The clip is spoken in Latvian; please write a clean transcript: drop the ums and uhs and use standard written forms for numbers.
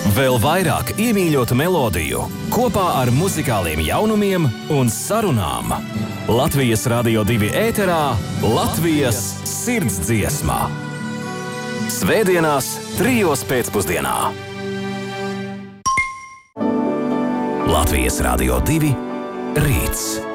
Vēl vairāk iemīļotu melodiju, kopā ar muzikāliem jaunumiem un sarunām. Latvijas Radio 2 ēterā Latvijas sirdsdziesmā. Svētdienās 3:00 pēcpusdienā. Latvijas Radio 2 rīts.